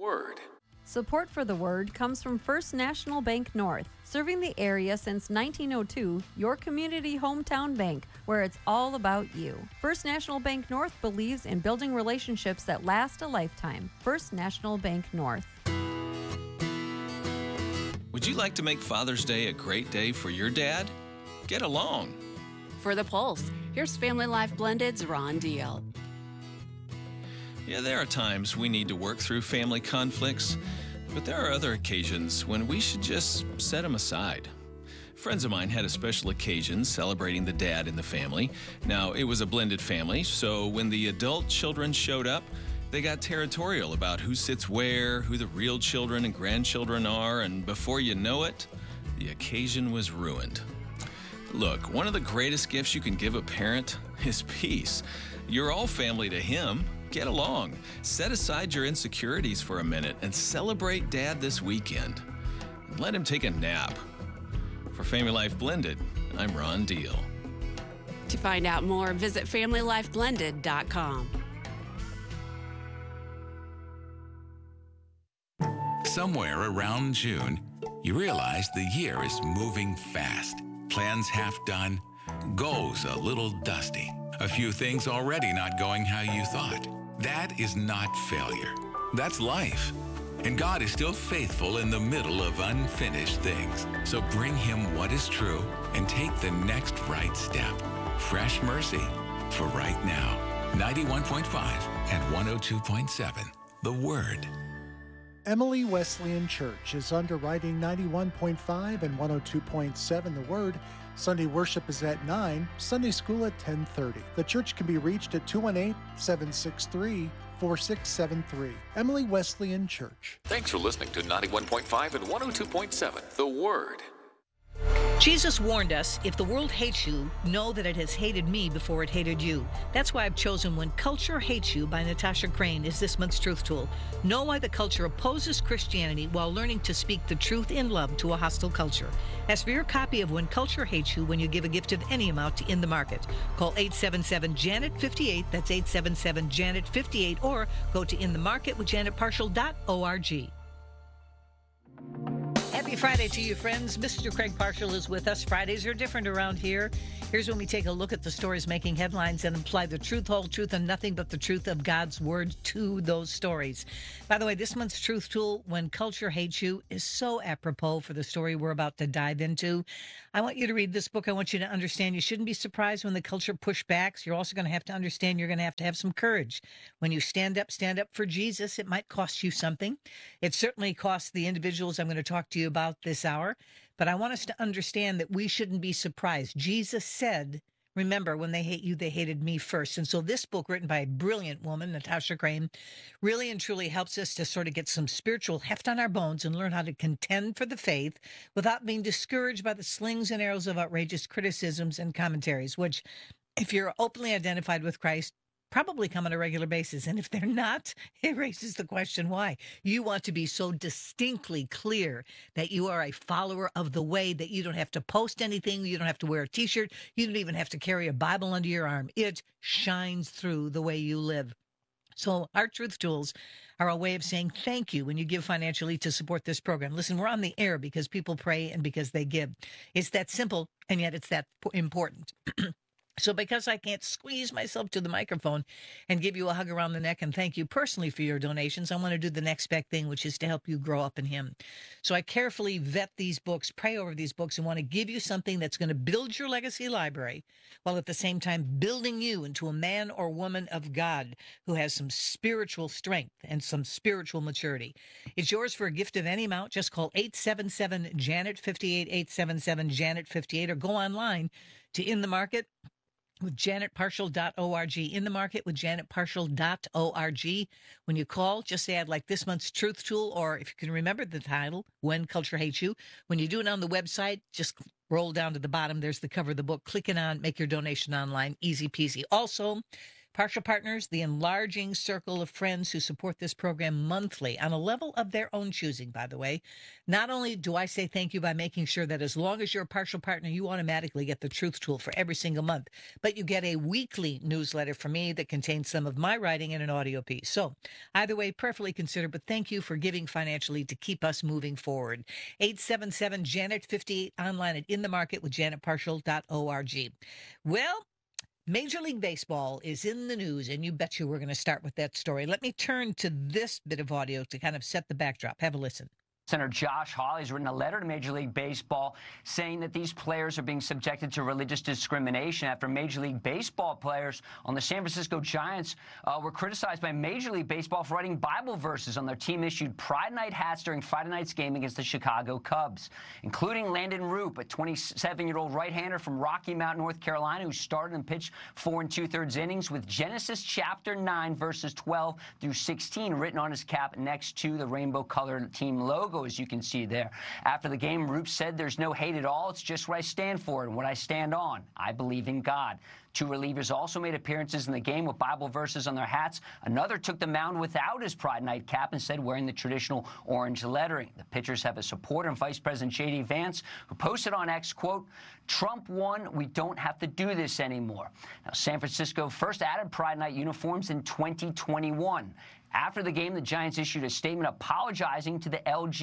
Word. Support for The Word comes from First National Bank North, serving the area since 1902, your community hometown bank, where it's all about you. First National Bank North believes in building relationships that last a lifetime. First National Bank North. Would you like to make Father's Day a great day for your dad? Get along. For the Pulse, here's Family Life Blended's Ron Deal. Yeah, there are times we need to work through family conflicts, but there are other occasions when we should just set them aside. Friends of mine had a special occasion celebrating the dad in the family. Now, it was a blended family, so when the adult children showed up, they got territorial about who sits where, who the real children and grandchildren are, and before you know it, the occasion was ruined. Look, one of the greatest gifts you can give a parent is peace. You're all family to him. Get along. Set aside your insecurities for a minute and celebrate Dad this weekend. Let him take a nap. For Family Life Blended, I'm Ron Deal. To find out more, visit FamilyLifeBlended.com. Somewhere around June, you realize the year is moving fast. Plans half done, goals a little dusty. A few things already not going how you thought. That is not failure. That's life. And God is still faithful in the middle of unfinished things. So bring him what is true and take the next right step. Fresh mercy for right now. 91.5 and 102.7, The Word. Emily Wesleyan Church is underwriting 91.5 and 102.7 The Word. Sunday worship is at 9, Sunday school at 10:30. The church can be reached at 218-763-4673. Emily Wesleyan Church. Thanks for listening to 91.5 and 102.7 The Word. Jesus warned us, if the world hates you, know that it has hated me before it hated you. That's why I've chosen When Culture Hates You by Natasha Crane as this month's truth tool. Know why the culture opposes Christianity while learning to speak the truth in love to a hostile culture. Ask for your copy of When Culture Hates You when you give a gift of any amount to In the Market. Call 877-JANET-58, that's 877-JANET-58, or go to inthemarketwithjanetparshall.org. Happy Friday to you, friends. Mr. Craig Parshall is with us. Fridays are different around here. Here's when we take a look at the stories making headlines and apply the truth, whole truth, and nothing but the truth of God's Word to those stories. By the way, this month's truth tool, When Culture Hates You, is so apropos for the story we're about to dive into. I want you to read this book. I want you to understand you shouldn't be surprised when the culture pushbacks. You're also going to have to understand you're going to have some courage. When you stand up for Jesus, it might cost you something. It certainly costs the individuals I'm going to talk to you about this hour. But I want us to understand that we shouldn't be surprised. Jesus said, remember, when they hate you, they hated me first. And so this book, written by a brilliant woman, Natasha Crane, really and truly helps us to sort of get some spiritual heft on our bones and learn how to contend for the faith without being discouraged by the slings and arrows of outrageous criticisms and commentaries, which, if you're openly identified with Christ, probably come on a regular basis. And if they're not, it raises the question why. You want to be so distinctly clear that you are a follower of the way that you don't have to post anything. You don't have to wear a T-shirt. You don't even have to carry a Bible under your arm. It shines through the way you live. So our truth tools are a way of saying thank you when you give financially to support this program. Listen, we're on the air because people pray and because they give. It's that simple, and yet it's that important. So because I can't squeeze myself to the microphone and give you a hug around the neck and thank you personally for your donations, I want to do the next best thing, which is to help you grow up in him. So I carefully vet these books, pray over these books, and want to give you something that's going to build your legacy library while at the same time building you into a man or woman of God who has some spiritual strength and some spiritual maturity. It's yours for a gift of any amount. Just call 877-JANET-58, 877-JANET-58, or go online to In the Market with janetparshall.org, In the Market with janetparshall.org. When you call, just say, I'd like this month's truth tool, or if you can remember the title, When Culture Hates You. When you do it on the website, just roll down to the bottom. There's the cover of the book. Click it on, make your donation online. Easy peasy. Also, Partial Partners, the enlarging circle of friends who support this program monthly on a level of their own choosing, by the way. Not only do I say thank you by making sure that as long as you're a partial partner, you automatically get the Truth Tool for every single month, but you get a weekly newsletter from me that contains some of my writing in an audio piece. So either way, prayerfully considered, but thank you for giving financially to keep us moving forward. 877-JANET-58 online at inthemarketwithjanetpartial.org. Well, Major League Baseball is in the news, and you bet you we're going to start with that story. Let me turn to this bit of audio to kind of set the backdrop. Have a listen. Senator Josh Hawley has written a letter to Major League Baseball saying that these players are being subjected to religious discrimination after Major League Baseball players on the San Francisco Giants were criticized by Major League Baseball for writing Bible verses on their team-issued Pride Night hats during Friday night's game against the Chicago Cubs, including Landon Roop, a 27-year-old right-hander from Rocky Mount, North Carolina, who started and pitched 4 2/3 innings with Genesis chapter 9, verses 12 through 16 written on his cap next to the rainbow-colored team logo, as you can see there. After the game, Roop said, "There's no hate at all. It's just what I stand for and what I stand on. I believe in God." 2 relievers also made appearances in the game with Bible verses on their hats. Another took the mound without his Pride Night cap, instead wearing the traditional orange lettering. The pitchers have a supporter in Vice President J.D. Vance, who posted on X, quote, "Trump won. We don't have to do this anymore." Now, San Francisco first added Pride Night uniforms in 2021. After the game, the Giants issued a statement apologizing to the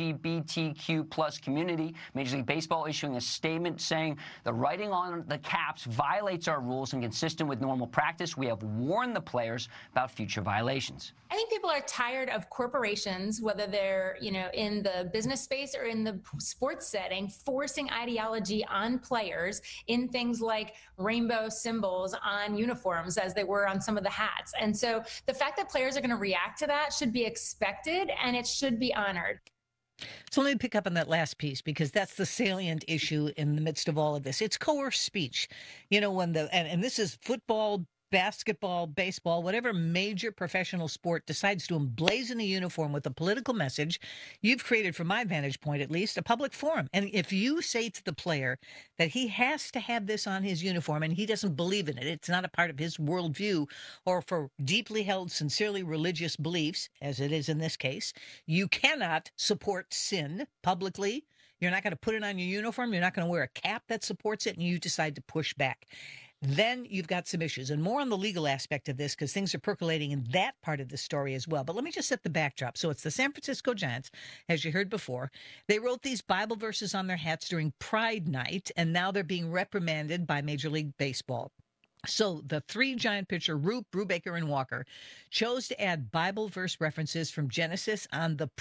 LGBTQ plus community. Major League Baseball issuing a statement saying the writing on the caps violates our rules and consistent with normal practice. We have warned the players about future violations. I think people are tired of corporations, whether they're, in the business space or in the sports setting, forcing ideology on players in things like rainbow symbols on uniforms, as they were on some of the hats. And so the fact that players are going to react to that should be expected, and it should be honored. So let me pick up on that last piece, because that's the salient issue in the midst of all of this. It's coerced speech. When and this is football, basketball, baseball, whatever major professional sport decides to emblazon a uniform with a political message, you've created, from my vantage point at least, a public forum. And if you say to the player that he has to have this on his uniform and he doesn't believe in it, it's not a part of his worldview or for deeply held, sincerely religious beliefs, as it is in this case, you cannot support sin publicly. You're not going to put it on your uniform. You're not going to wear a cap that supports it, and you decide to push back. Then you've got some issues, and more on the legal aspect of this, because things are percolating in that part of the story as well. But let me just set the backdrop. So it's the San Francisco Giants, as you heard before. They wrote these Bible verses on their hats during Pride Night, and now they're being reprimanded by Major League Baseball. So the 3 Giant pitcher, Roop, Brubaker, and Walker, chose to add Bible verse references from Genesis on the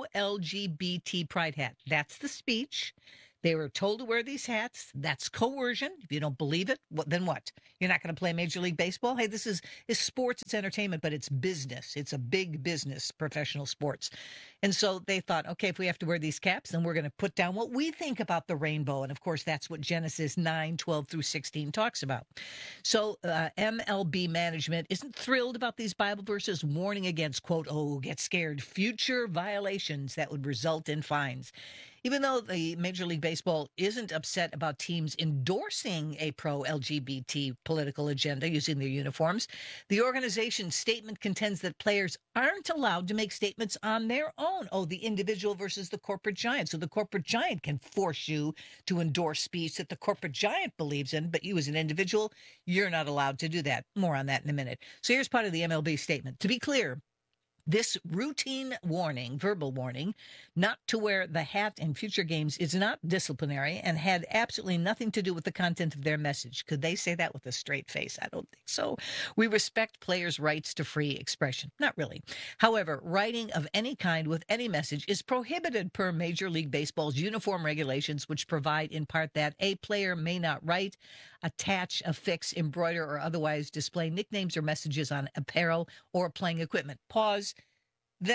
pro-LGBT pride hat. That's the speech. They were told to wear these hats. That's coercion. If you don't believe it, then what? You're not going to play Major League Baseball? Hey, this is sports, it's entertainment, but it's business. It's a big business, professional sports. And so they thought, okay, if we have to wear these caps, then we're going to put down what we think about the rainbow. And of course, that's what Genesis 9, 12 through 16 talks about. So MLB management isn't thrilled about these Bible verses, warning against, quote, get scared, future violations that would result in fines. Even though the Major League Baseball isn't upset about teams endorsing a pro-LGBT political agenda using their uniforms, the organization's statement contends that players aren't allowed to make statements on their own. The individual versus the corporate giant. So the corporate giant can force you to endorse speech that the corporate giant believes in, but you as an individual, you're not allowed to do that. More on that in a minute. So here's part of the MLB statement. To be clear, this routine warning, verbal warning, not to wear the hat in future games is not disciplinary and had absolutely nothing to do with the content of their message. Could they say that with a straight face? I don't think so. We respect players' rights to free expression. Not really. However, writing of any kind with any message is prohibited per Major League Baseball's uniform regulations, which provide in part that a player may not write, attach, affix, embroider, or otherwise display nicknames or messages on apparel or playing equipment. Pause. Then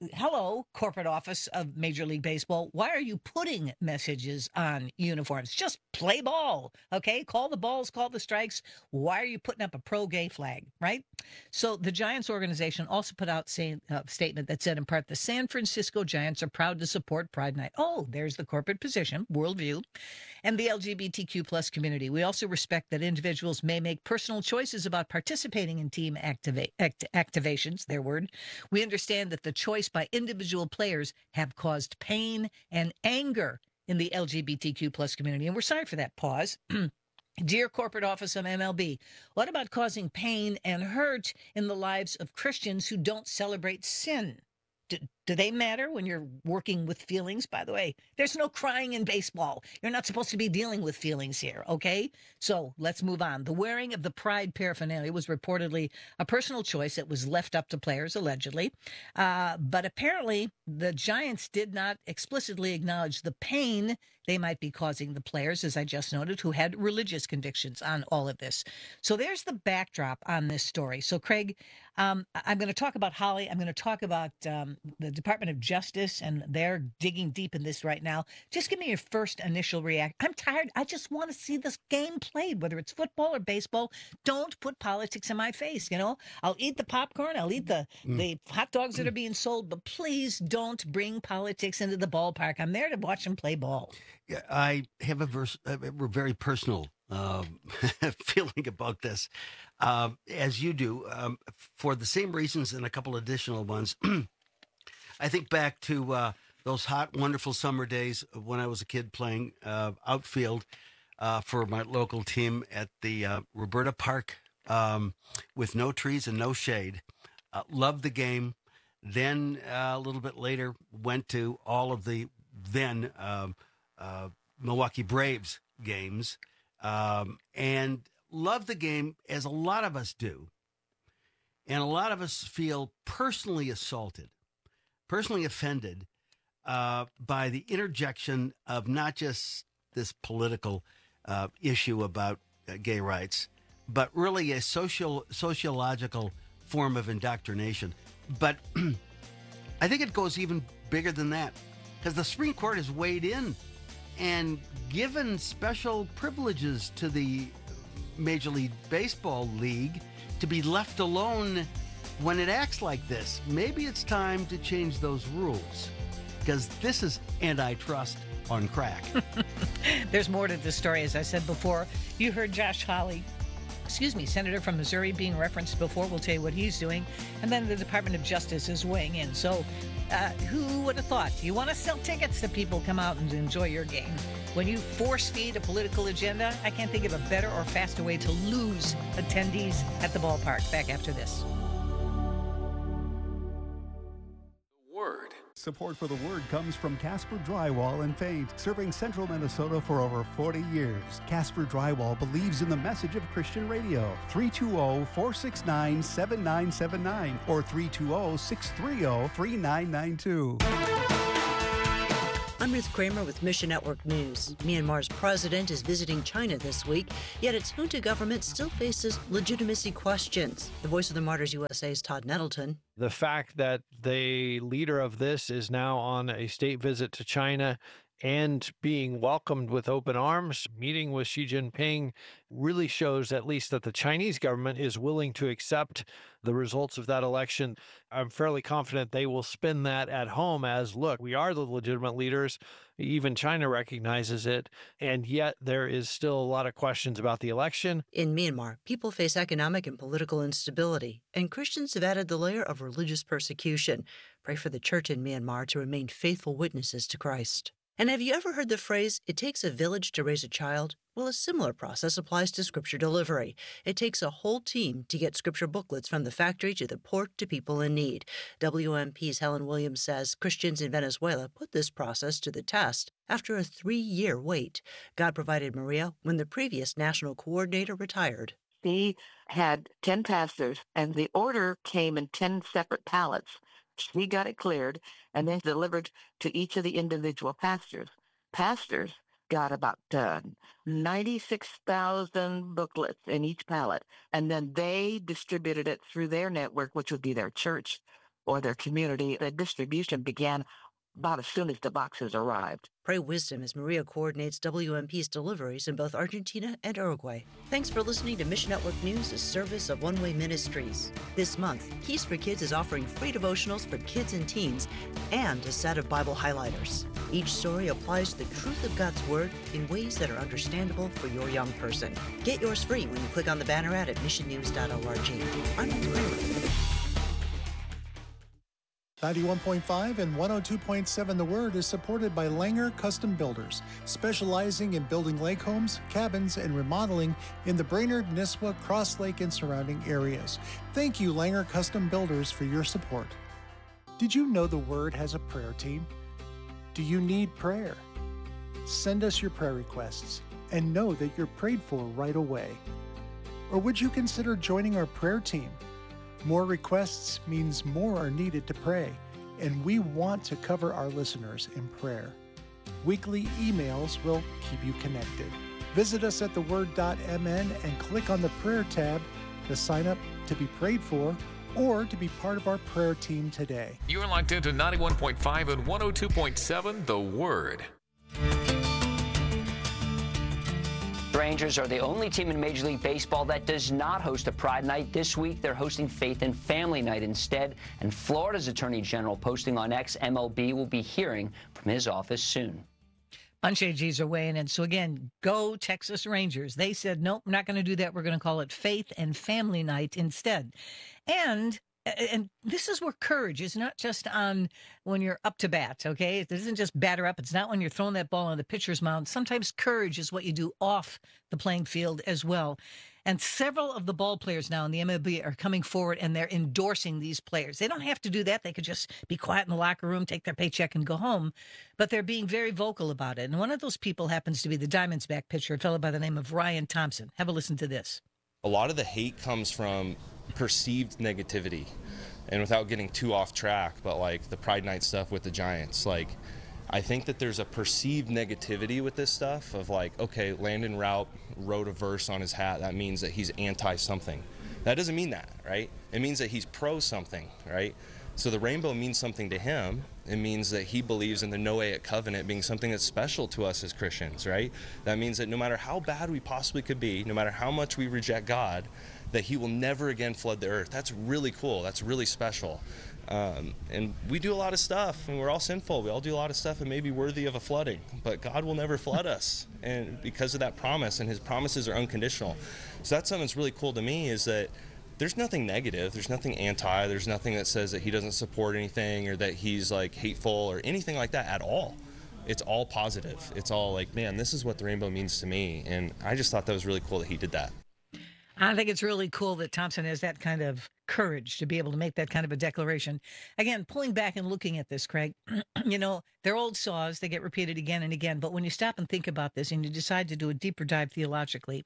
hello, corporate office of Major League Baseball. Why are you putting messages on uniforms? Just play ball, okay? Call the balls, call the strikes. Why are you putting up a pro-gay flag, right? So the Giants organization also put out a statement that said, in part, the San Francisco Giants are proud to support Pride Night. Oh, there's the corporate position, worldview, and the LGBTQ plus community. We also respect that individuals may make personal choices about participating in team activations, their word. We understand that the choice by individual players have caused pain and anger in the LGBTQ plus community. And we're sorry for that pause. Dear corporate office of MLB, what about causing pain and hurt in the lives of Christians who don't celebrate sin? Do they matter when you're working with feelings? By the way, there's no crying in baseball. You're not supposed to be dealing with feelings here, okay? So let's move on. The wearing of the pride paraphernalia was reportedly a personal choice that was left up to players, allegedly. But apparently, the Giants did not explicitly acknowledge the pain they might be causing the players, as I just noted, who had religious convictions on all of this. So there's the backdrop on this story. So, Craig, I'm going to talk about Holly. I'm going to talk about the Department of Justice, and they're digging deep in this right now. Just give me your first initial reaction. I'm tired. I just want to see this game played, whether it's football or baseball. Don't put politics in my face, you know? I'll eat the popcorn. I'll eat the hot dogs that are being sold, but please don't bring politics into the ballpark. I'm there to watch them play ball. Yeah, I have a very personal feeling about this, as you do, for the same reasons and a couple additional ones. I think back to those hot, wonderful summer days when I was a kid playing outfield for my local team at the Roberta Park with no trees and no shade. Loved the game. Then a little bit later went to all of the then Milwaukee Braves games and loved the game, as a lot of us do. And a lot of us feel personally assaulted, personally offended by the interjection of not just this political issue about gay rights, but really a sociological form of indoctrination. But I think it goes even bigger than that, because the Supreme Court has weighed in and given special privileges to the Major League Baseball League to be left alone when it acts like this. Maybe it's time to change those rules, because this is antitrust on crack. There's more to this story. As I said before, you heard Josh Hawley, senator from Missouri, being referenced before. We'll tell you what he's doing. And then the Department of Justice is weighing in. So who would have thought? You want to sell tickets to people come out and enjoy your game. When you force feed a political agenda, I can't think of a better or faster way to lose attendees at the ballpark. Back after this. Support for the Word comes from Casper Drywall and Paint, serving central Minnesota for over 40 years. Casper Drywall believes in the message of Christian radio. 320-469-7979 or 320-630-3992. I'm Ruth Kramer with Mission Network News. Myanmar's president is visiting China this week, yet its junta government still faces legitimacy questions. The Voice of the Martyrs USA's Todd Nettleton. The fact that the leader of this is now on a state visit to China and being welcomed with open arms, meeting with Xi Jinping, really shows at least that the Chinese government is willing to accept the results of that election. I'm fairly confident they will spin that at home as, look, we are the legitimate leaders. Even China recognizes it. And yet there is still a lot of questions about the election. In Myanmar, people face economic and political instability, and Christians have added the layer of religious persecution. Pray for the church in Myanmar to remain faithful witnesses to Christ. And have you ever heard the phrase, it takes a village to raise a child? Well, a similar process applies to Scripture delivery. It takes a whole team to get Scripture booklets from the factory to the port to people in need. WMP's Helen Williams says Christians in Venezuela put this process to the test after a 3-year wait. God provided Maria when the previous national coordinator retired. She had 10 pastors, and the order came in 10 separate pallets. She got it cleared and then delivered to each of the individual pastors. Pastors got about 96,000 booklets in each pallet, and then they distributed it through their network, which would be their church. or their community. The distribution began about as soon as the boxes arrived. Pray wisdom as Maria coordinates WMP's deliveries in both Argentina and Uruguay. Thanks for listening to Mission Network News, a service of One Way Ministries. This month, Keys for Kids is offering free devotionals for kids and teens and a set of Bible highlighters. Each story applies the truth of God's Word in ways that are understandable for your young person. Get yours free when you click on the banner ad at missionnews.org. I'm Tyler. 91.5 and 102.7 The Word is supported by Langer Custom Builders, specializing in building lake homes, cabins, and remodeling in the Brainerd, Nisswa, Cross Lake, and surrounding areas. Thank you, Langer Custom Builders, for your support. Did you know The Word has a prayer team? Do you need prayer? Send us your prayer requests and know that you're prayed for right away. Or would you consider joining our prayer team? More requests means more are needed to pray, and we want to cover our listeners in prayer. Weekly emails will keep you connected. Visit us at theword.mn and click on the prayer tab to sign up to be prayed for or to be part of our prayer team today. You're locked into 91.5 and 102.7 The Word. The Rangers are the only team in Major League Baseball that does not host a Pride Night. This week, they're hosting Faith and Family Night instead. And Florida's Attorney General, posting on X, MLB will be hearing from his office soon. Bunch of AGs are weighing in. So again, go Texas Rangers. They said, nope, we're not going to do that. We're going to call it Faith and Family Night instead. And this is where courage is not just on when you're up to bat, okay? It isn't just batter up. It's not when you're throwing that ball on the pitcher's mound. Sometimes courage is what you do off the playing field as well. And several of the ball players now in the MLB are coming forward and they're endorsing these players. They don't have to do that. They could just be quiet in the locker room, take their paycheck and go home. But they're being very vocal about it. And one of those people happens to be the Diamondback pitcher, a fellow by the name of Ryan Thompson. Have a listen to this. A lot of the hate comes from perceived negativity, and without getting too off track, but like the Pride Night stuff with the Giants, like I think that there's a perceived negativity with this stuff of like, okay, Landon Routt wrote a verse on his hat, that means that he's anti something. That doesn't mean that, right? It means that he's pro something, right? So the rainbow means something to him. It means that he believes in the Noahic covenant being something that's special to us as Christians, right? That means that no matter how bad we possibly could be, no matter how much we reject God, that he will never again flood the earth. That's really cool. That's really special. And we do a lot of stuff, and we're all sinful. We all do a lot of stuff and may be worthy of a flooding, but God will never flood us, and because of that promise, and his promises are unconditional. So that's something that's really cool to me, is that there's nothing negative, there's nothing anti, there's nothing that says that he doesn't support anything or that he's like hateful or anything like that at all. It's all positive. It's all like, man, this is what the rainbow means to me, and I just thought that was really cool that he did that. I think it's really cool that Thompson has that kind of courage to be able to make that kind of a declaration. Again, pulling back and looking at this, Craig, you know, they're old saws. They get repeated again and again. But when you stop and think about this and you decide to do a deeper dive theologically,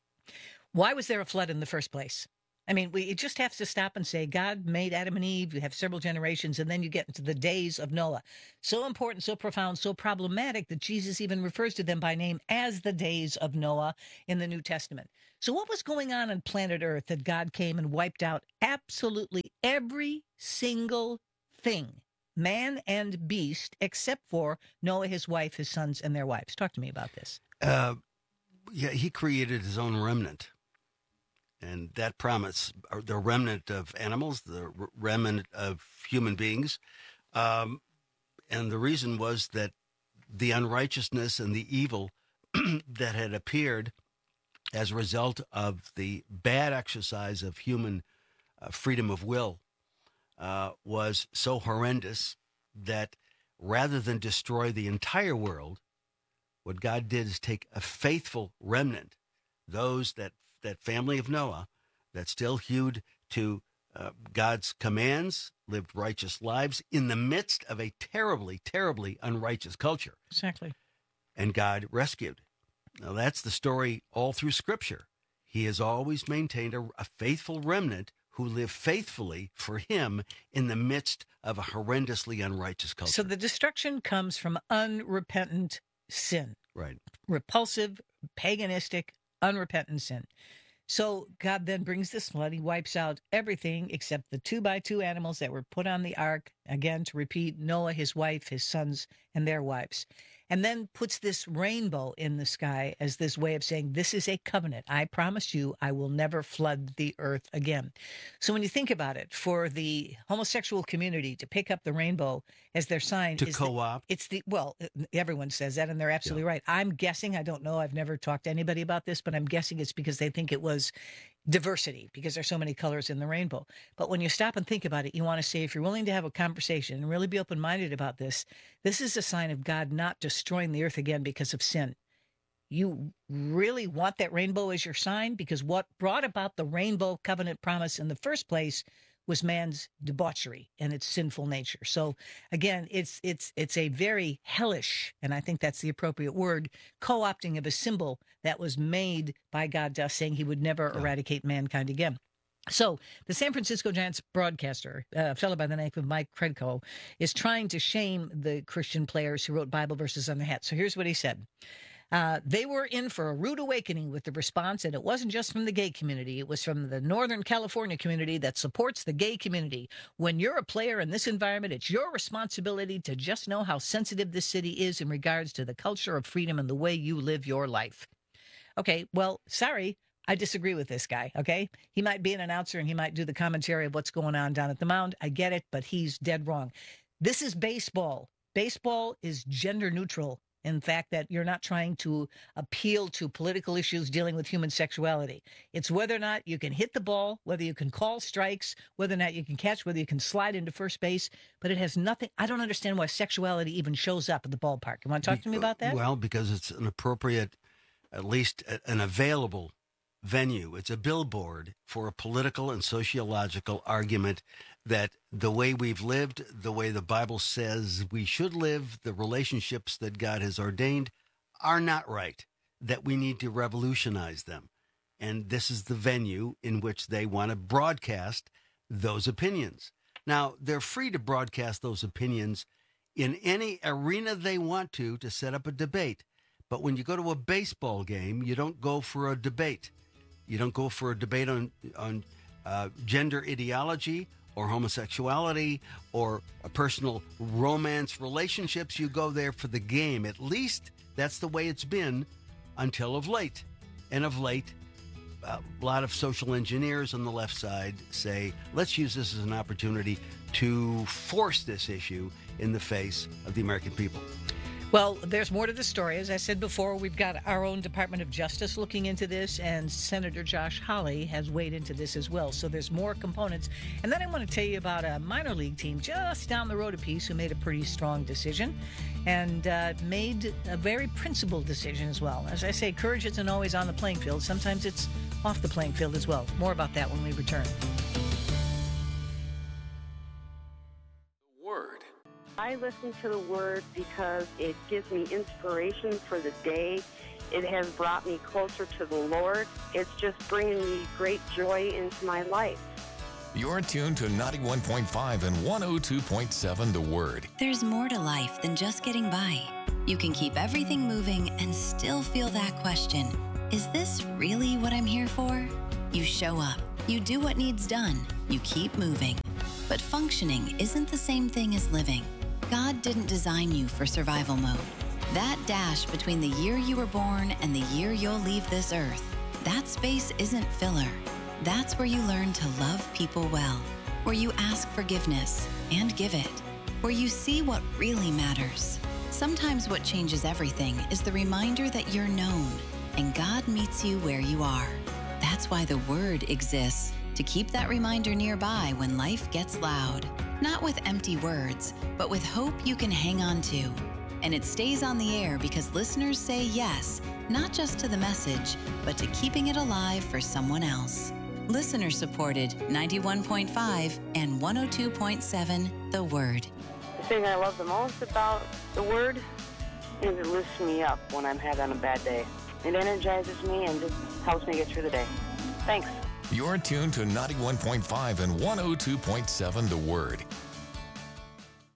why was there a flood in the first place? I mean, we just have to stop and say, God made Adam and Eve. You have several generations, and then you get into the days of Noah. So important, so profound, so problematic that Jesus even refers to them by name as the days of Noah in the New Testament. So what was going on planet Earth that God came and wiped out absolutely every single thing, man and beast, except for Noah, his wife, his sons, and their wives? Talk to me about this. Yeah, he created his own remnant. And that promise, the remnant of animals, the remnant of human beings. And the reason was that the unrighteousness and the evil that had appeared as a result of the bad exercise of human freedom of will was so horrendous that rather than destroy the entire world, what God did is take a faithful remnant, those that family of Noah that still hewed to God's commands, lived righteous lives in the midst of a terribly, terribly unrighteous culture. Exactly. And God rescued. Now, that's the story all through Scripture. He has always maintained a faithful remnant who live faithfully for him in the midst of a horrendously unrighteous culture. So the destruction comes from unrepentant sin. Right. Repulsive, paganistic, unrepentant sin. So God then brings this flood. He wipes out everything except the 2x2 animals that were put on the ark, again, to repeat, Noah, his wife, his sons, and their wives. And then puts this rainbow in the sky as this way of saying, this is a covenant. I promise you, I will never flood the earth again. So when you think about it, for the homosexual community to pick up the rainbow as their sign, to co-opt, everyone says that, and they're absolutely right. I'm guessing, I don't know, I've never talked to anybody about this, but I'm guessing it's because they think it was diversity, because there's so many colors in the rainbow. But when you stop and think about it, you want to say, if you're willing to have a conversation and really be open-minded about this, this is a sign of God not destroying the earth again because of sin. You really want that rainbow as your sign? Because what brought about the rainbow covenant promise in the first place was man's debauchery and its sinful nature. So again, it's a very hellish, and I think that's the appropriate word, co-opting of a symbol that was made by God to us, saying he would never eradicate mankind again. So the San Francisco Giants broadcaster, a fellow by the name of Mike Kredko, is trying to shame the Christian players who wrote Bible verses on their hats. So here's what he said. They were in for a rude awakening with the response, and it wasn't just from the gay community. It was from the Northern California community that supports the gay community. When you're a player in this environment, it's your responsibility to just know how sensitive this city is in regards to the culture of freedom and the way you live your life. Okay, well, sorry, I disagree with this guy, okay? He might be an announcer and he might do the commentary of what's going on down at the mound. I get it, but he's dead wrong. This is baseball. Baseball is gender neutral. In fact, that you're not trying to appeal to political issues dealing with human sexuality. It's whether or not you can hit the ball, whether you can call strikes, whether or not you can catch, whether you can slide into first base. But it has nothing. I don't understand why sexuality even shows up at the ballpark. You want to talk to me about that? Well, because it's an appropriate, at least an available venue. It's a billboard for a political and sociological argument that the way we've lived, the way the Bible says we should live, the relationships that God has ordained are not right, that we need to revolutionize them. And this is the venue in which they want to broadcast those opinions. Now, they're free to broadcast those opinions in any arena they want to set up a debate. But when you go to a baseball game, you don't go for a debate. You don't go for a debate on gender ideology or homosexuality or a personal romance relationships. You go there for the game. At least that's the way it's been until of late. And of late, a lot of social engineers on the left side say, let's use this as an opportunity to force this issue in the face of the American people. Well, there's more to the story. As I said before, we've got our own Department of Justice looking into this, and Senator Josh Hawley has weighed into this as well. So there's more components. And then I want to tell you about a minor league team just down the road a piece who made a pretty strong decision and made a very principled decision as well. As I say, courage isn't always on the playing field. Sometimes it's off the playing field as well. More about that when we return. I listen to the Word because it gives me inspiration for the day. It has brought me closer to the Lord. It's just bringing me great joy into my life. You're tuned to 91.5 and 102.7 The Word. There's more to life than just getting by. You can keep everything moving and still feel that question, is this really what I'm here for? You show up. You do what needs done. You keep moving. But functioning isn't the same thing as living. God didn't design you for survival mode. That dash between the year you were born and the year you'll leave this earth, that space isn't filler. That's where you learn to love people well, where you ask forgiveness and give it, where you see what really matters. Sometimes what changes everything is the reminder that you're known, and God meets you where you are. That's why the Word exists, to keep that reminder nearby when life gets loud. Not with empty words, but with hope you can hang on to. And it stays on the air because listeners say yes, not just to the message, but to keeping it alive for someone else. Listener-supported 91.5 and 102.7 The Word. The thing I love the most about the Word is it lifts me up when I'm having a bad day. It energizes me and just helps me get through the day. Thanks. You're tuned to 91.5 and 102.7 The Word.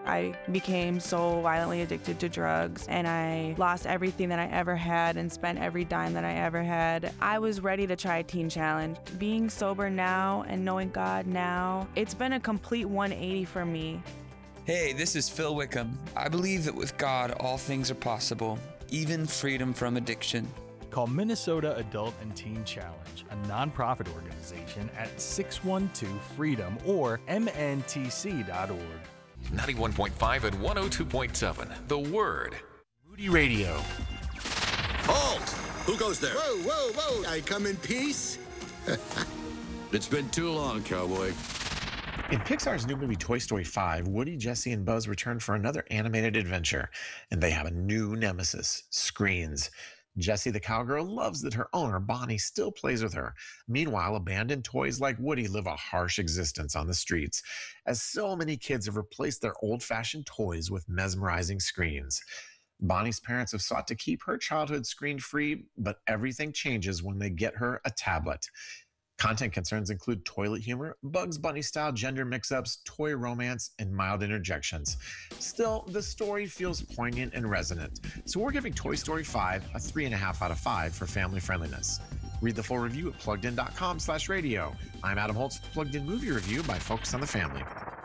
I became so violently addicted to drugs, and I lost everything that I ever had and spent every dime that I ever had. I was ready to try a teen challenge. Being sober now and knowing God now, it's been a complete 180 for me. Hey, this is Phil Wickham. I believe that with God, all things are possible, even freedom from addiction. Call Minnesota Adult and Teen Challenge, a nonprofit organization, at 612-FREEDOM or mntc.org. 91.5 and 102.7. The Word. Moody Radio. Halt! Who goes there? Whoa, whoa, whoa! I come in peace? It's been too long, cowboy. In Pixar's new movie Toy Story 5, Woody, Jesse, and Buzz return for another animated adventure, and they have a new nemesis, screens. Jessie the cowgirl loves that her owner, Bonnie, still plays with her. Meanwhile, abandoned toys like Woody live a harsh existence on the streets, as so many kids have replaced their old-fashioned toys with mesmerizing screens. Bonnie's parents have sought to keep her childhood screen-free, but everything changes when they get her a tablet. Content concerns include toilet humor, Bugs Bunny-style gender mix-ups, toy romance, and mild interjections. Still, the story feels poignant and resonant, so we're giving Toy Story 5 a 3.5 out of 5 for family friendliness. Read the full review at pluggedin.com/radio. I'm Adam Holtz with Plugged In Movie Review by Focus on the Family.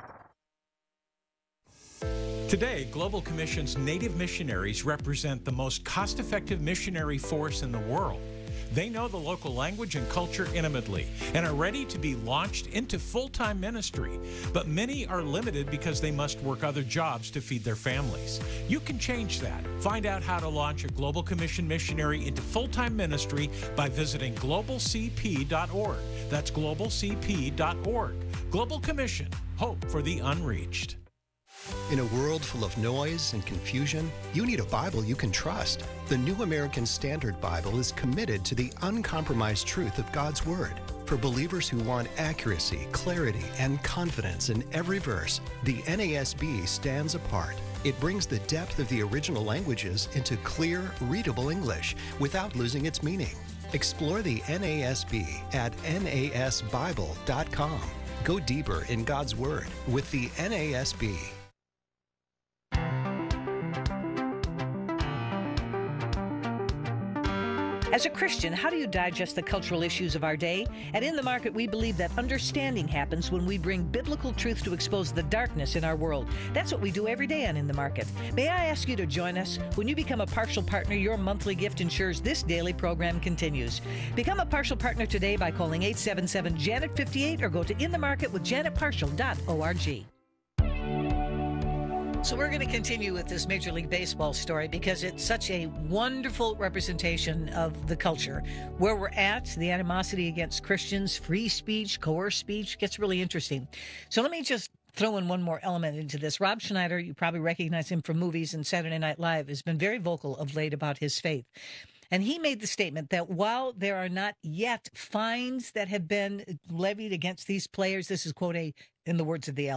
Today, Global Commission's Native missionaries represent the most cost-effective missionary force in the world. They know the local language and culture intimately and are ready to be launched into full-time ministry. But many are limited because they must work other jobs to feed their families. You can change that. Find out how to launch a Global Commission missionary into full-time ministry by visiting globalcp.org. That's globalcp.org. Global Commission, hope for the unreached. In a world full of noise and confusion, you need a Bible you can trust. The New American Standard Bible is committed to the uncompromised truth of God's Word. For believers who want accuracy, clarity, and confidence in every verse, the NASB stands apart. It brings the depth of the original languages into clear, readable English without losing its meaning. Explore the NASB at nasbible.com. Go deeper in God's Word with the NASB. As a Christian, how do you digest the cultural issues of our day? At In the Market, we believe that understanding happens when we bring biblical truth to expose the darkness in our world. That's what we do every day on In the Market. May I ask you to join us? When you become a partial partner, your monthly gift ensures this daily program continues. Become a partial partner today by calling 877-JANET-58 or go to inthemarketwithjanetpartial.org. So we're going to continue with this Major League Baseball story because it's such a wonderful representation of the culture. Where we're at, the animosity against Christians, free speech, coerced speech, gets really interesting. So let me just throw in one more element into this. Rob Schneider, you probably recognize him from movies and Saturday Night Live, has been very vocal of late about his faith. And he made the statement that while there are not yet fines that have been levied against these players, this is, quote, in the words of the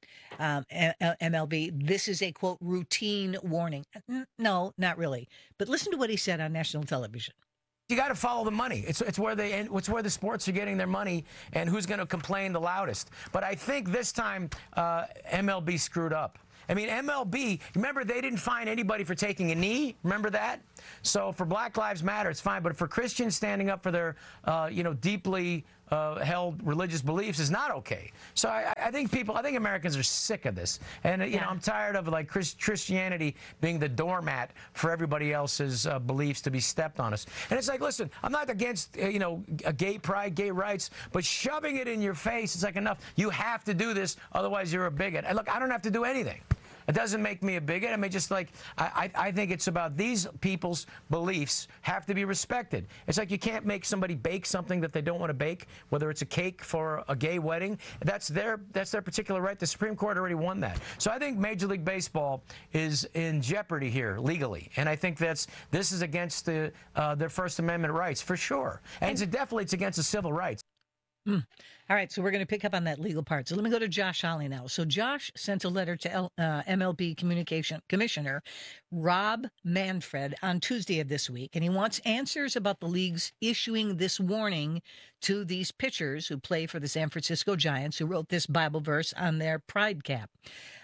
MLB, this is a, quote, routine warning. No, not really. But listen to what he said on national television. You got to follow the money. It's where the sports are getting their money and who's going to complain the loudest. But I think this time MLB screwed up. I mean, MLB, remember, they didn't fine anybody for taking a knee. Remember that? So for Black Lives Matter, it's fine. But for Christians standing up for their, deeply held religious beliefs is not okay. So I think Americans are sick of this. And, I'm tired of, like, Christianity being the doormat for everybody else's beliefs to be stepped on us. And it's like, listen, I'm not against, gay pride, gay rights, but shoving it in your face, it's like, enough. You have to do this, otherwise you're a bigot. And look, I don't have to do anything. It doesn't make me a bigot. I mean, just like, I think it's about these people's beliefs have to be respected. It's like you can't make somebody bake something that they don't want to bake, whether it's a cake for a gay wedding. That's their particular right. The Supreme Court already won that. So I think Major League Baseball is in jeopardy here legally. And I think this is against their First Amendment rights, for sure. And it's against the civil rights. All right, so we're going to pick up on that legal part. So let me go to Josh Hawley now. So Josh sent a letter to MLB Commissioner Rob Manfred on Tuesday of this week, and he wants answers about the league's issuing this warning to these pitchers who play for the San Francisco Giants, who wrote this Bible verse on their pride cap.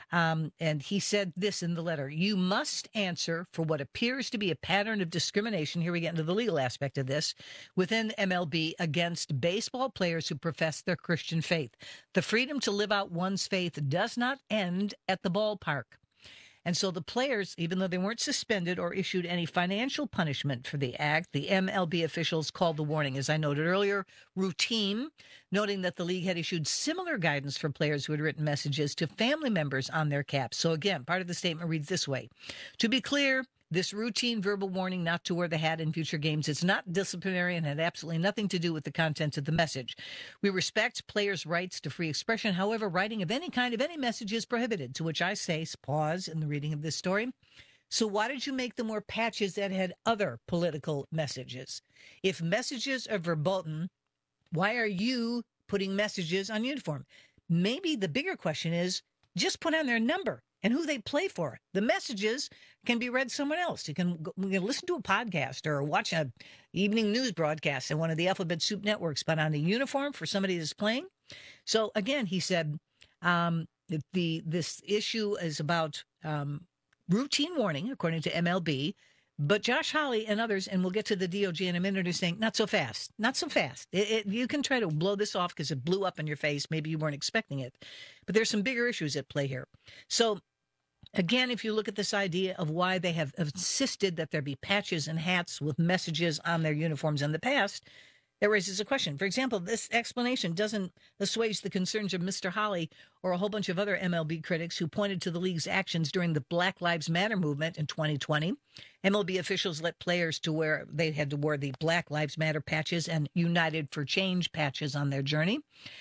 And he said this in the letter: you must answer for what appears to be a pattern of discrimination. Here we get into the legal aspect of this within MLB against baseball players who profess their Christian faith. The freedom to live out one's faith does not end at the ballpark. And so the players, even though they weren't suspended or issued any financial punishment for the act, the MLB officials called the warning, as I noted earlier, routine, noting that the league had issued similar guidance for players who had written messages to family members on their caps. So again, part of the statement reads this way: to be clear, this routine verbal warning not to wear the hat in future games is not disciplinary and had absolutely nothing to do with the content of the message. We respect players' rights to free expression. However, writing of any kind of any message is prohibited, to which I say, pause in the reading of this story. So why did you make them wear patches that had other political messages? If messages are verboten, why are you putting messages on uniform? Maybe the bigger question is just put on their number and who they play for. The messages can be read somewhere else. You can listen to a podcast or watch an evening news broadcast on one of the Alphabet Soup networks, but on a uniform for somebody that's playing. So again, he said this issue is about routine warning, according to MLB. But Josh Hawley and others, and we'll get to the DOJ in a minute, are saying, not so fast, not so fast. You can try to blow this off because it blew up in your face. Maybe you weren't expecting it. But there's some bigger issues at play here. So again, if you look at this idea of why they have insisted that there be patches and hats with messages on their uniforms in the past, that raises a question. For example, this explanation doesn't assuage the concerns of Mr. Hawley or a whole bunch of other MLB critics who pointed to the league's actions during the Black Lives Matter movement in 2020. MLB officials let players they had to wear the Black Lives Matter patches and United for Change patches on their journey.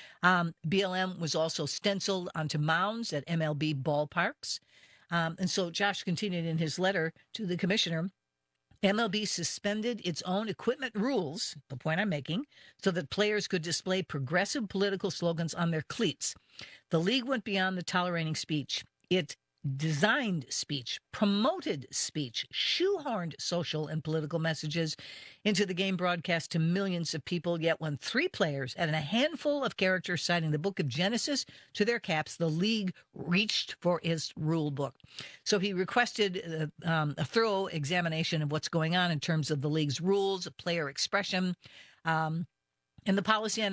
BLM was also stenciled onto mounds at MLB ballparks. And so Josh continued in his letter to the commissioner. MLB suspended its own equipment rules, the point I'm making, so that players could display progressive political slogans on their cleats. The league went beyond the tolerating speech. It designed speech, promoted speech, shoehorned social and political messages into the game broadcast to millions of people. Yet when 3 players and a handful of characters citing the book of Genesis to their caps, the league reached for its rule book. So he requested a thorough examination of what's going on in terms of the league's rules, player expression, and the policy on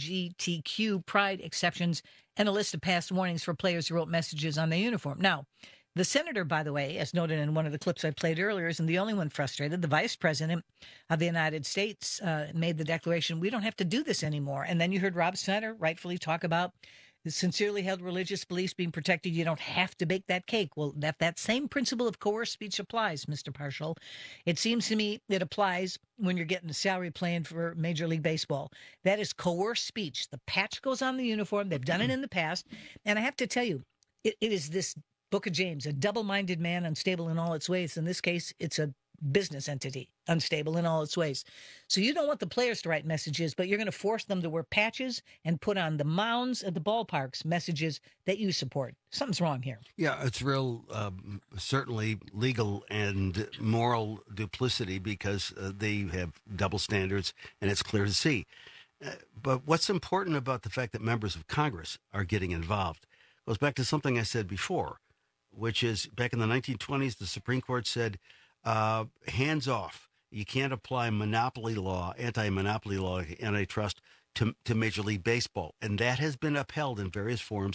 LGBTQ pride exceptions, and a list of past warnings for players who wrote messages on their uniform. Now, the senator, by the way, as noted in one of the clips I played earlier, isn't the only one frustrated. The vice president of the United States made the declaration, we don't have to do this anymore. And then you heard Rob Snyder rightfully talk about the sincerely held religious beliefs being protected. You don't have to bake that cake. Well, that same principle of coerced speech applies, Mr. Parshall. It seems to me it applies when you're getting a salary plan for Major League Baseball. That is coerced speech. The patch goes on the uniform. They've done it in the past. And I have to tell you, it is this Book of James, a double-minded man, unstable in all its ways. In this case, it's a business entity, unstable in all its ways. So you don't want the players to write messages, but you're going to force them to wear patches and put on the mounds at the ballparks messages that you support. Something's wrong here. Yeah, it's real, certainly legal and moral duplicity because they have double standards, and it's clear to see. But what's important about the fact that members of Congress are getting involved goes back to something I said before, which is back in the 1920s, the Supreme Court said, hands off. You can't apply monopoly law, anti-monopoly law, antitrust to Major League Baseball. And that has been upheld in various forms,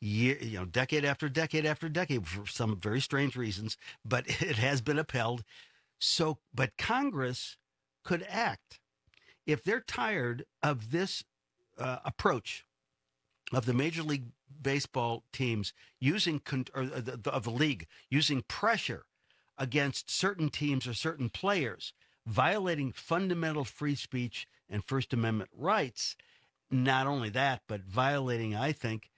decade after decade after decade for some very strange reasons, but it has been upheld. So, but Congress could act if they're tired of this approach of the Major League Baseball teams using, of the league, using pressure against certain teams or certain players, violating fundamental free speech and First Amendment rights. Not only that, but violating, I think,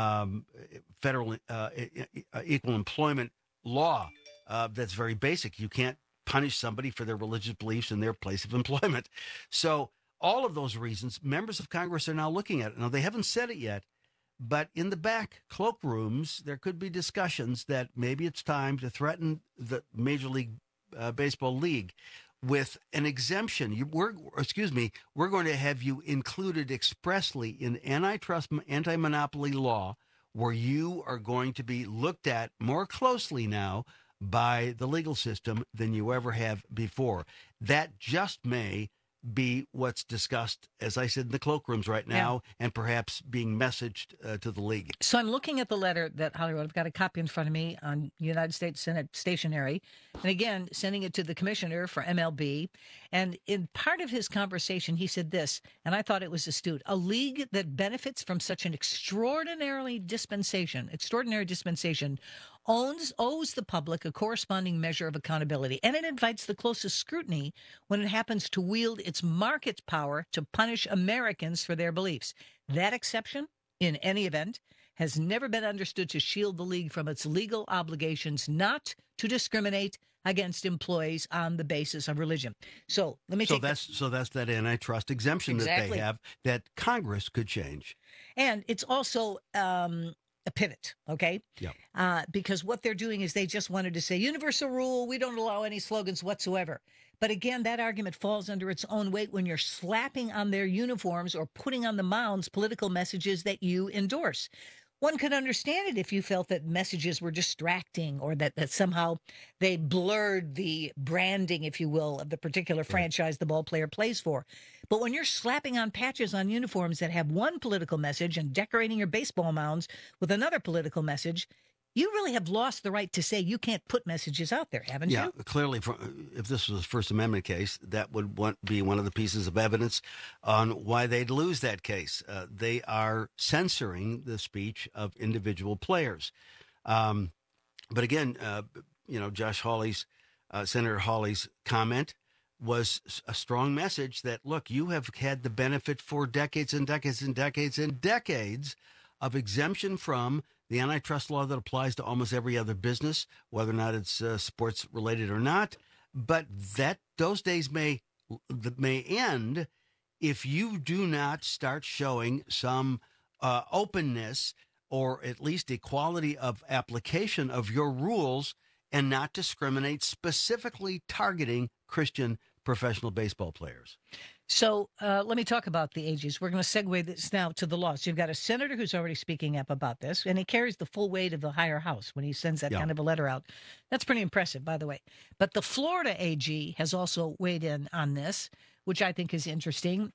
federal equal employment law that's very basic. You can't punish somebody for their religious beliefs in their place of employment. So all of those reasons, members of Congress are now looking at it. Now, they haven't said it yet, but in the back cloakrooms, there could be discussions that maybe it's time to threaten the Major League Baseball League with an exemption. We're going to have you included expressly in antitrust, anti-monopoly law where you are going to be looked at more closely now by the legal system than you ever have before. That just may be what's discussed, as I said, in the cloakrooms right now, and perhaps being messaged to the league. So I'm looking at the letter that Holly wrote. I've got a copy in front of me on United States Senate stationery. And again, sending it to the commissioner for MLB. And in part of his conversation, he said this, and I thought it was astute: a league that benefits from such an extraordinary dispensation owes the public a corresponding measure of accountability, and it invites the closest scrutiny when it happens to wield its market power to punish Americans for their beliefs. That exception, in any event, has never been understood to shield the league from its legal obligations not to discriminate against employees on the basis of religion. So let me that's that antitrust exemption that they have that Congress could change. And it's also a pivot, okay? Yeah. Because what they're doing is they just wanted to say universal rule, we don't allow any slogans whatsoever. But again, that argument falls under its own weight when you're slapping on their uniforms or putting on the mounds political messages that you endorse. One could understand it if you felt that messages were distracting or that somehow they blurred the branding, if you will, of the particular franchise the ball player plays for. But when you're slapping on patches on uniforms that have one political message and decorating your baseball mounds with another political message, you really have lost the right to say you can't put messages out there, haven't you? Yeah, clearly, if this was a First Amendment case, that would be one of the pieces of evidence on why they'd lose that case. They are censoring the speech of individual players. But again, Josh Hawley's, Senator Hawley's comment was a strong message that, look, you have had the benefit for decades and decades and decades and decades of exemption from the antitrust law that applies to almost every other business, whether or not it's sports related or not. But those days may end if you do not start showing some openness or at least equality of application of your rules and not discriminate, specifically targeting Christian professional baseball players. So let me talk about the AGs. We're going to segue this now to the law. So you've got a senator who's already speaking up about this, and he carries the full weight of the higher house when he sends that kind of a letter out. That's pretty impressive, by the way. But the Florida AG has also weighed in on this, which I think is interesting.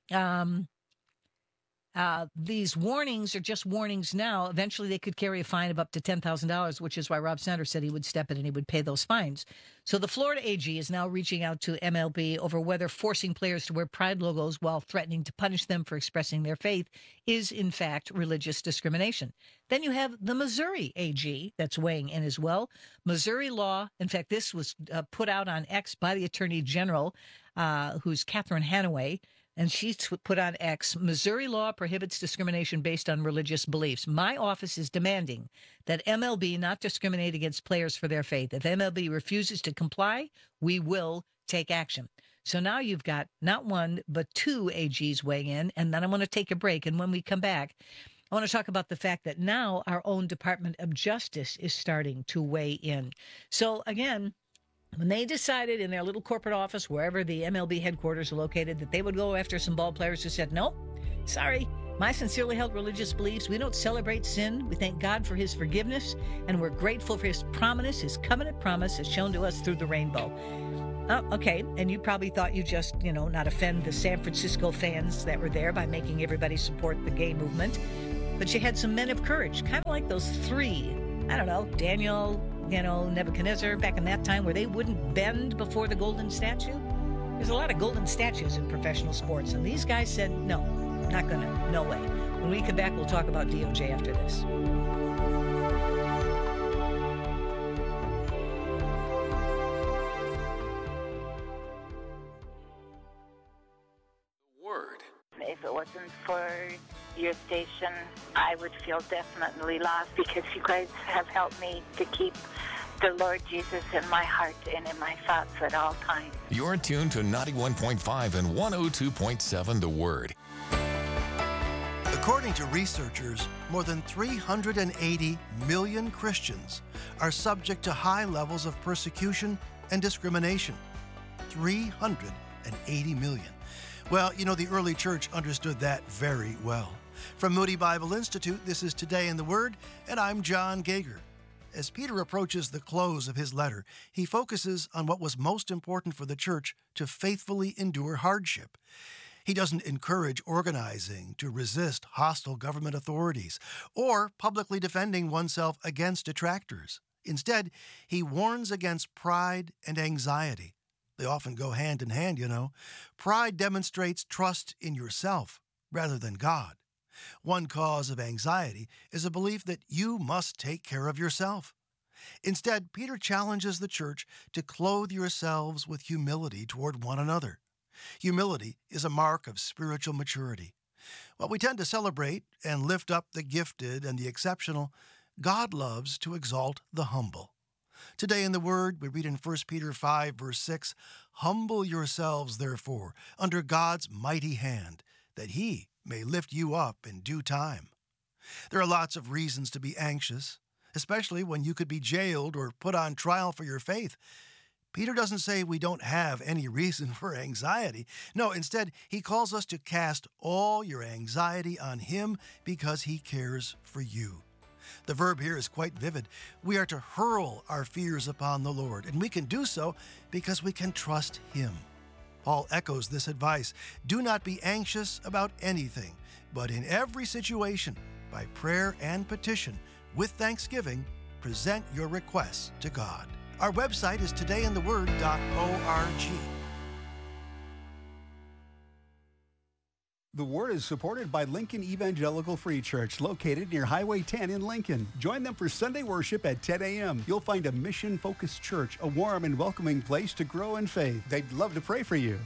These warnings are just warnings now. Eventually, they could carry a fine of up to $10,000, which is why Rob Sanders said he would step in and he would pay those fines. So the Florida AG is now reaching out to MLB over whether forcing players to wear pride logos while threatening to punish them for expressing their faith is, in fact, religious discrimination. Then you have the Missouri AG that's weighing in as well. Missouri law, in fact, this was put out on X by the Attorney General, who's Catherine Hanaway. And she put on X, Missouri law prohibits discrimination based on religious beliefs. My office is demanding that MLB not discriminate against players for their faith. If MLB refuses to comply, we will take action. So now you've got not one, but two AGs weighing in. And then I want to take a break. And when we come back, I want to talk about the fact that now our own Department of Justice is starting to weigh in. So again, when they decided in their little corporate office, wherever the MLB headquarters are located, that they would go after some ball players who said, no, sorry, my sincerely held religious beliefs, we don't celebrate sin. We thank God for his forgiveness, and we're grateful for his promise, his covenant promise as shown to us through the rainbow. Oh, okay, and you probably thought you just, not offend the San Francisco fans that were there by making everybody support the gay movement. But you had some men of courage, kind of like those three, Daniel, Nebuchadnezzar back in that time where they wouldn't bend before the golden statue. There's a lot of golden statues in professional sports, and these guys said, no, not gonna, no way. When we come back, we'll talk about DOJ after this. Word. If it wasn't for your station, I would feel definitely lost, because you guys have helped me to keep the Lord Jesus in my heart and in my thoughts at all times. You're tuned to 91.5 and 102.7 The Word. According to researchers, more than 380 million Christians are subject to high levels of persecution and discrimination. 380 million. Well, the early church understood that very well. From Moody Bible Institute, this is Today in the Word, and I'm John Gager. As Peter approaches the close of his letter, he focuses on what was most important for the church to faithfully endure hardship. He doesn't encourage organizing to resist hostile government authorities or publicly defending oneself against detractors. Instead, he warns against pride and anxiety. They often go hand in hand, you know. Pride demonstrates trust in yourself rather than God. One cause of anxiety is a belief that you must take care of yourself. Instead, Peter challenges the church to clothe yourselves with humility toward one another. Humility is a mark of spiritual maturity. While we tend to celebrate and lift up the gifted and the exceptional, God loves to exalt the humble. Today in the Word, we read in 1 Peter 5, verse 6, "Humble yourselves, therefore, under God's mighty hand, that He may lift you up in due time." There are lots of reasons to be anxious, especially when you could be jailed or put on trial for your faith. Peter doesn't say we don't have any reason for anxiety. No, instead, he calls us to cast all your anxiety on Him because He cares for you. The verb here is quite vivid. We are to hurl our fears upon the Lord, and we can do so because we can trust Him. Paul echoes this advice. Do not be anxious about anything, but in every situation, by prayer and petition, with thanksgiving, present your requests to God. Our website is todayintheword.org. The Word is supported by Lincoln Evangelical Free Church, located near Highway 10 in Lincoln. Join them for Sunday worship at 10 a.m. You'll find a mission-focused church, a warm and welcoming place to grow in faith. They'd love to pray for you.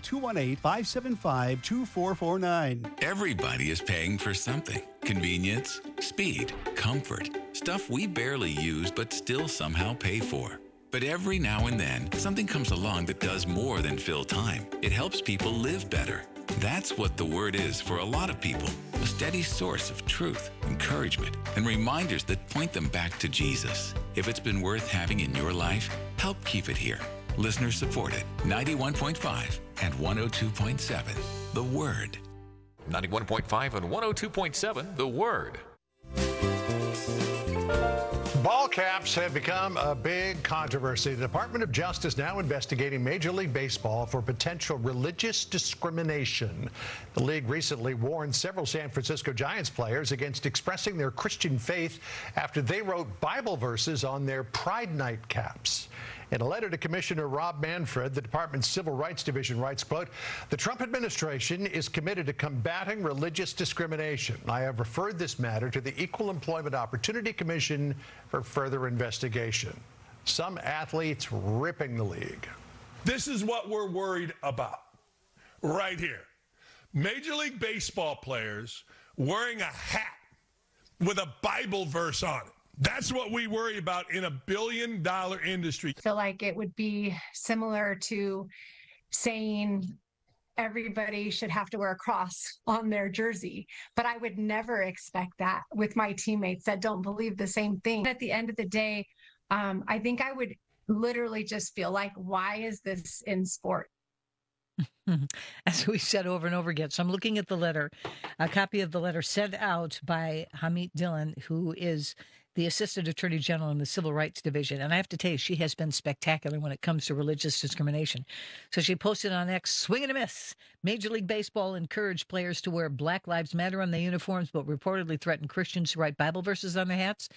218-575-2449. Everybody is paying for something. Convenience, speed, comfort, stuff we barely use but still somehow pay for. But every now and then, something comes along that does more than fill time. It helps people live better. That's what the Word is for a lot of people. A steady source of truth, encouragement, and reminders that point them back to Jesus. If it's been worth having in your life, help keep it here. Listener supported, 91.5 and 102.7. The Word. 91.5 and 102.7, The Word. Ball caps have become a big controversy. The Department of Justice now investigating Major League Baseball for potential religious discrimination. The league recently warned several San Francisco Giants players against expressing their Christian faith after they wrote Bible verses on their Pride Night caps. In a letter to Commissioner Rob Manfred, the department's Civil Rights Division writes, quote, "The Trump administration is committed to combating religious discrimination. I have referred this matter to the Equal Employment Opportunity Commission for further investigation." Some athletes ripping the league. This is what we're worried about right here. Major League Baseball players wearing a hat with a Bible verse on it. That's what we worry about in a billion-dollar industry. I feel like it would be similar to saying everybody should have to wear a cross on their jersey, but I would never expect that with my teammates that don't believe the same thing. At the end of the day, I think I would literally just feel like, why is this in sport? As we said over and over again. So I'm looking at the letter, a copy of the letter sent out by Hamit Dillon, who is the Assistant Attorney General in the Civil Rights Division. And I have to tell you, she has been spectacular when it comes to religious discrimination. So she posted on X, "Swing and a miss. Major League Baseball encouraged players to wear Black Lives Matter on their uniforms, but reportedly threatened Christians to write Bible verses on their hats.